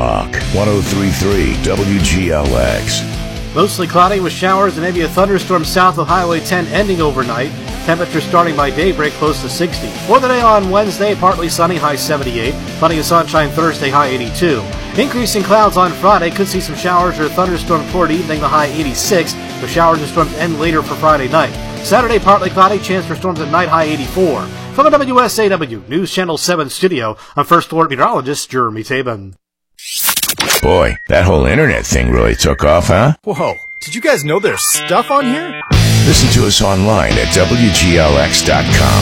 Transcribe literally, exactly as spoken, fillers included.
Talk, one oh three point three W G L X. Mostly cloudy with showers and maybe a thunderstorm south of Highway ten ending overnight. Temperature starting by daybreak close to sixty. For the day on Wednesday, partly sunny, high seventy-eight. Plenty of sunshine Thursday, high eighty-two. Increasing clouds on Friday. Could see some showers or thunderstorms toward evening, the high eighty-six. The showers and storms end later for Friday night. Saturday, partly cloudy, chance for storms at night, high eighty-four. From the W S A W News Channel seven studio, I'm First Alert Meteorologist Jeremy Tabin. Boy, that whole internet thing really took off, huh? Whoa, did you guys know there's stuff on here? Listen to us online at W G L X dot com.